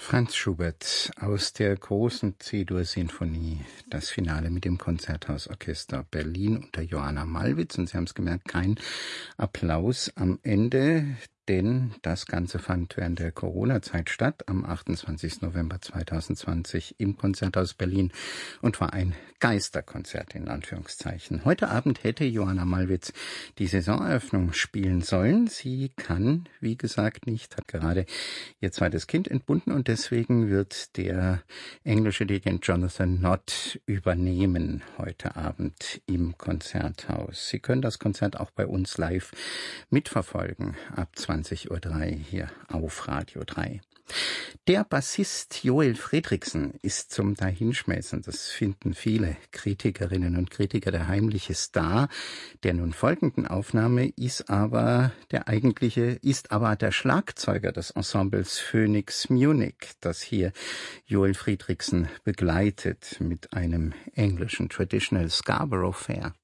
Franz Schubert aus der großen C-Dur-Sinfonie, das Finale mit dem Konzerthausorchester Berlin unter Joanna Malwitz. Und Sie haben es gemerkt, kein Applaus am Ende, denn das Ganze fand während der Corona-Zeit statt, am 28. November 2020 im Konzerthaus Berlin und war ein Geisterkonzert in Anführungszeichen. Heute Abend hätte Joanna Malwitz die Saisoneröffnung spielen sollen. Sie kann, wie gesagt, nicht, hat gerade ihr zweites Kind entbunden und deswegen wird der englische Dirigent Jonathan Nott übernehmen heute Abend im Konzerthaus. Sie können das Konzert auch bei uns live mitverfolgen ab 20:03 Uhr hier auf Radio 3. Der Bassist Joel Friedrichsen ist zum Dahinschmeißen. Das finden viele Kritikerinnen und Kritiker der heimliche Star der nun folgenden Aufnahme ist aber der Schlagzeuger des Ensembles Phoenix Munich, das hier Joel Friedrichsen begleitet mit einem englischen Traditional Scarborough Fair.